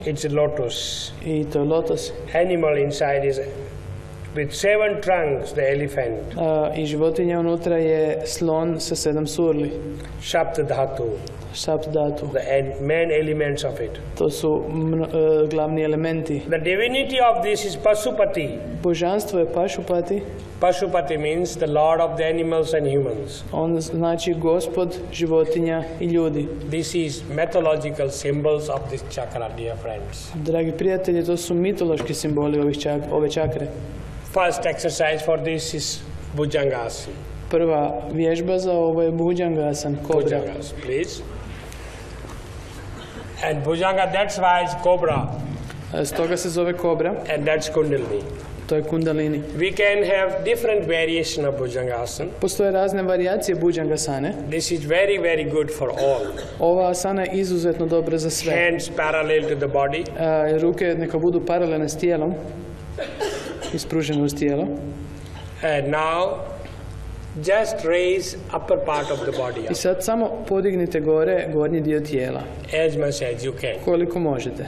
It's a lotus. I to je lotos. Animal inside is with 7 trunks, the elephant. I životinja unutra je slon sa 7 surli. Shapta dhatu, Sapdatu. the main elements of it. To su glavni elementi. The divinity of this is Pasupati. Božanstvo je Pašupati. Pasupati means the lord of the animals and humans. On znači gospod životinja i ljudi. This is mythological symbols of this chakra, dear friends. Dragi prijatelji, to su mitološki simboli ove čakre. First exercise for this is Bhujangasana. Prva vježba za ovo je Bhujangasana, kobra. Bhujangasana, please. And Bhujanga, that's why it's cobra. Stoga se zove kobra, And that's Kundalini. to je kundalini. We can have different variation of Bhujangasana. Postoje razne varijacije Bhujangasane. This is very, very good for all. Ova asana je izuzetno dobra za sve. Hands parallel to the body. Ruke neka budu paralelne s tijelom, ispružene uz tijelo. And now, just raise upper part of the body I up, sad samo podignite gore gornji dio tijela, as much as you can. koliko možete.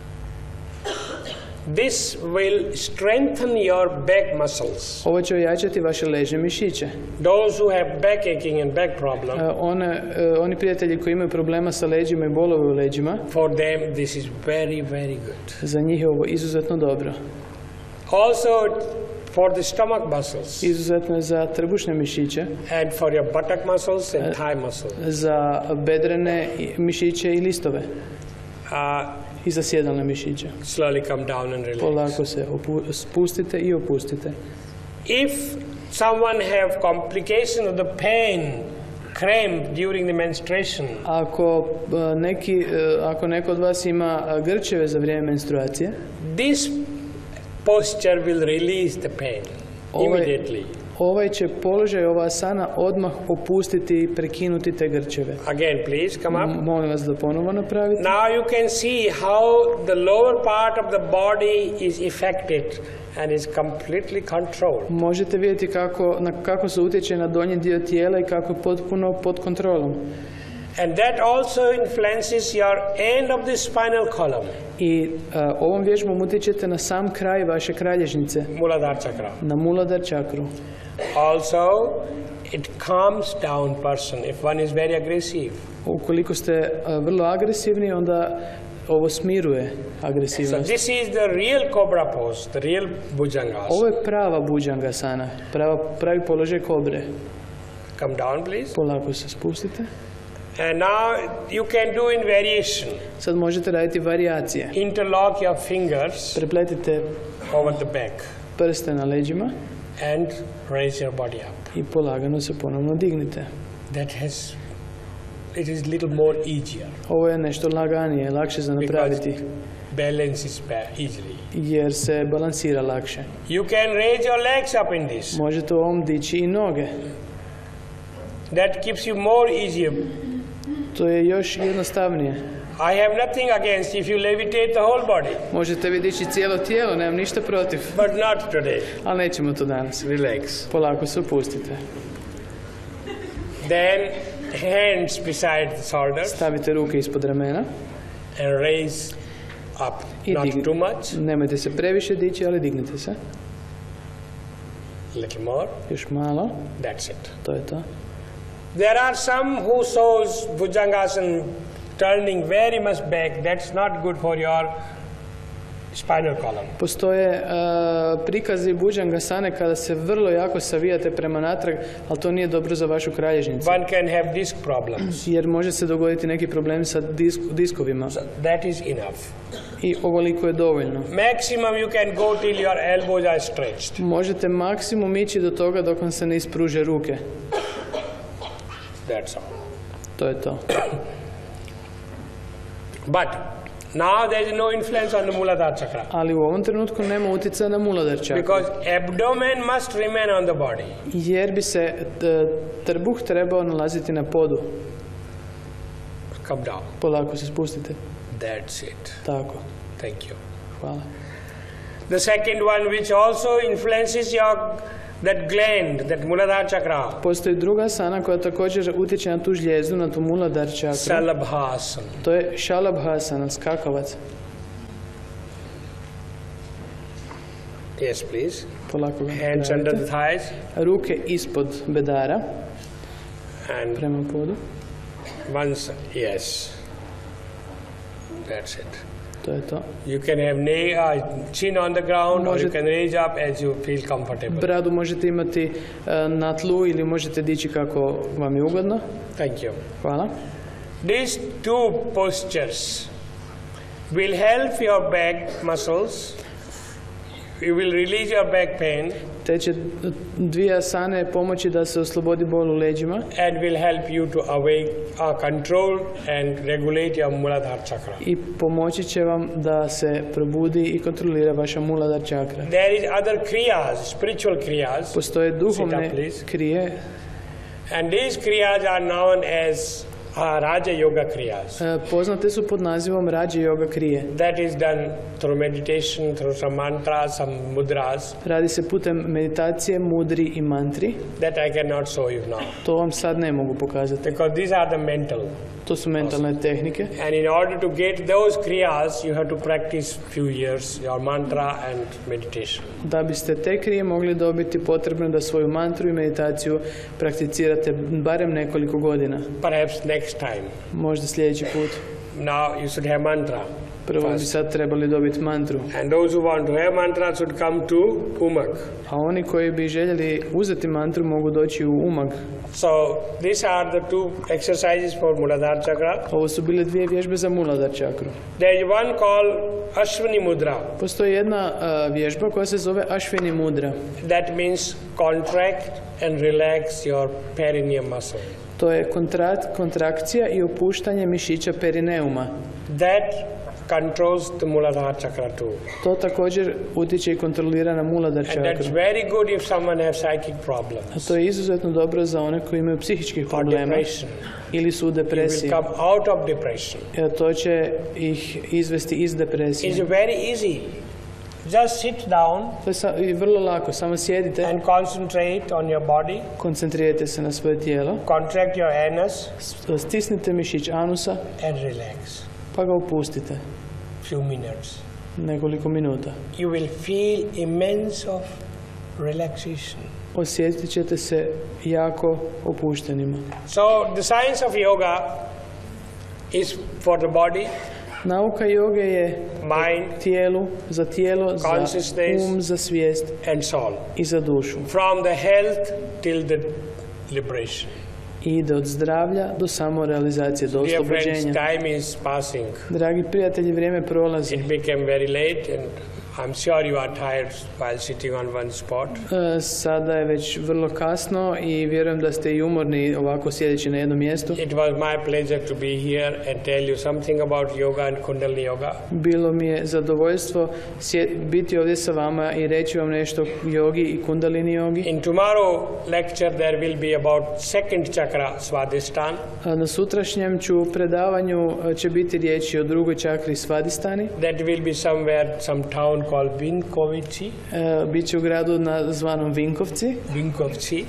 This will strengthen your back muscles. Ovo će ojačati vaše ležne mišiće. Those who have back aching and back problem, Oni prijatelji koji imaju problema sa leđima i bolove u leđima, for them this is very, very good. za njih je ovo izuzetno dobro. Also for the stomach muscles Izuzetno je za trbušne mišiće, and for your buttock muscles and thigh muscles. za bedrene mišiće i listove Uh, i za sjedalne mišiće. slowly come down and relax. Polako se spustite i opustite. If someone have complication of the pain, cramp during the menstruation, Ako neko od vas ima grčeve za vrijeme menstruacije, this posture will release the pain immediately. ovaj će položaj, ova asana odmah opustiti i prekinuti te grčeve. Again, please come up. Molim vas da ponovo napravite. Now you can see how the lower part of the body is affected and is completely controlled. Možete vidjeti kako se utječe na donji dio tijela i kako je potpuno pod kontrolom. And that also influences your end of the spinal column, I ovom vježbom utječete na sam kraj vaše kralježnice, Muladhara chakra. na Muladhara čakru. Also, it calms down person if one is very aggressive. Ukoliko ste vrlo agresivni, onda ovo smiruje So agresivnost. this is the real cobra pose, the real Bhujangasana. Ovo je prava Bhujangasana, pravi položaj kobre. Come down, please. Polako se spustite. And now you can do in variation. Sad možete raditi varijacije. Interlock your fingers Prepletite over the back prste na leđima and raise your body up. i polagano se ponovno dignite. It is little more easier Ovo je nešto laganije, lakše za because napraviti, balance is easily. jer se balansira lakše. You can raise your legs up in this. Možete u ovom dići i noge. That keeps you more easier. To je još jednostavnije. I have nothing against if you levitate the whole body, Možete vi dići cijelo tijelo, nemam ništa protiv, but not today. ali nećemo to danas. Relax. Polako se opustite. Then hands beside the shoulders Stavite ruke ispod ramena and raise up. i Not too much, nemojte se previše dići, ali dignite se. little more. Još malo, That's it. to je to. There are some who shows Bhujangasana turning very much back. That's not good for your spinal column. Postoje prikazi Bhujangasane kada se vrlo jako savijate prema natrag, ali to nije dobro za vašu kralježnicu. One can have disc problems. Jer može se dogoditi neki problem sa diskovima. So that is enough. I ovoliko je dovoljno. Maximum you can go till your elbows are stretched. Možete maksimum ići do toga dok vam se ne ispruže ruke. That's all. To je to. But now there is no influence on the Muladhara chakra Ali u ovom trenutku nema utjecaja na Muladhara čakru. because abdomen must remain on the body. Jer bi se trbuh trebao nalaziti na podu. Come down. Polako se spustite. That's it. Tako. Thank you. Hvala. The second one which also influences that gland, that Muladhara chakra, Postoji druga asana koja također utječe na tu žlijezdu, na tu Muladhara čakru. Salabhasana. To je Shalabhasana, skakavac. Yes, please. Polako ga Hands under napravite. the thighs Ruke ispod bedara, and prema podu. once, yes. That's it. To je to. You can have chin on the ground, or you Možete- can raise up as you feel comfortable. Bradu možete imati na tlu ili možete dići kako vam je ugodno. Thank you. Hvala. These two postures will help your back muscles. You will release your back pain Te će dvije asane pomoći da se oslobodi bol u leđima and will help you to awake, control and regulate your Muladhara chakra. i pomoći će vam da se probudi i kontrolira vaša Muladhara čakra. There is other kriyas, spiritual kriyas, Postoje duhovne Sit up, please. krije. and these kriyas are known as Raja Yoga kriyas. Poznate su pod nazivom Raja Yoga krije. That is done through meditation, through some mantras, some mudras. Radi se putem meditacije, mudri i mantri. That I cannot show you now, To vam sad ne mogu pokazati. because these are the mental. To su mentalne tehnike. And in order to get those kriyas, you have to practice few years your mantra and meditation. Da biste te krije mogli dobiti, potrebno je da svoju mantru i meditaciju prakticirate barem nekoliko godina. Perhaps next time. Možda sljedeći put. Now you should have mantra. Prvo bi sad trebali dobiti mantru. And those who want to have mantra should come to Umag. A oni koji bi željeli uzeti mantru mogu doći u Umag. So these are the two exercises for Muladhara chakra. Ovo su bile dvije vježbe za Muladhara čakru. There is one called Ashwini Mudra. Postoji jedna vježba koja se zove Ashwini mudra. That means contract and relax your perineum muscle. To je kontrakcija i opuštanje mišića perineuma. That controls the Muladhara chakra too. To također utječe i kontrolira na Muladhara And that's čakru. very good if someone has psychic problems A to je izuzetno dobro za one koji imaju psihičkih or problema depression. ili su u You will depresiji. come out of depression. To će ih izvesti iz depresije. It's very easy. Just sit down To je i vrlo lako, samo sjedite, and concentrate on your body. koncentrirajte se na svoje tijelo, Contract your anus stisnite mišić anusa and relax. pa ga opustite Few minutes. nekoliko minuta. You will feel immense of relaxation. Osjetit ćete se jako opuštenima. So the science of yoga is for the body, Nauka joge je mind za tijelo, za Consciousness. za svijest and soul. i za dušu. From the health till the liberation. I ide od zdravlja do samorealizacije, do Dear friends, oslobođenja. time is passing. Dragi prijatelji, vrijeme prolazi. It became very late and I'm sure you are tired while sitting on one spot. Sada je već vrlo kasno i vjerujem da ste i umorni ovako sjedeći na jednom mjestu. It was my pleasure to be here and tell you something about yoga and Kundalini yoga. Bilo mi je zadovoljstvo biti ovdje sa vama i reći vam nešto o jogi i Kundalini jogi. In tomorrow lecture there will be about second chakra, Svadhisthana. Na sutrašnjem predavanju će biti riječi o drugoj čakri Svadhisthani. That will be somewhere, some town called Vinkovci. Biće u gradu zvanom Vinkovci. Vinkovci.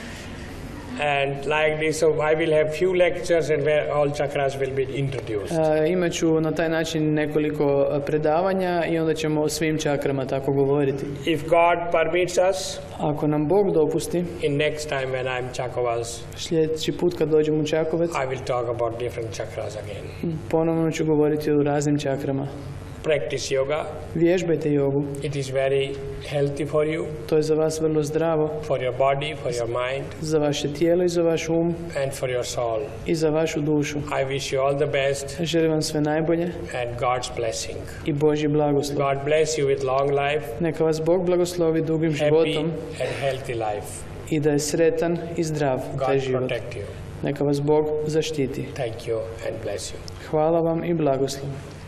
And like this, so I will have few lectures and where all chakras will be introduced. Imaću na taj način nekoliko predavanja i onda ćemo o svim čakrama tako govoriti. If God permits us, Ako nam Bog dopusti, in next time when I'm Chakovals, sljedeći put kad dođem u Čakovec, I will talk about different chakras again. ponovno ću govoriti o raznim čakrama. Practice yoga. Vježbajte jogu. It is very healthy for you, To je za vas vrlo zdravo, for your body, for your mind, za vaše tijelo i za vaš um and for your soul. i za vašu dušu. I wish you all the best Želim vam sve najbolje and God's blessing. i Božji blagoslov. God bless you with long life, Neka vas Bog blagoslovi dugim happy životom and healthy life. i da je sretan i zdrav taj God život. protect you. Neka vas Bog zaštiti. Thank you and bless you. Hvala vam i blagoslov.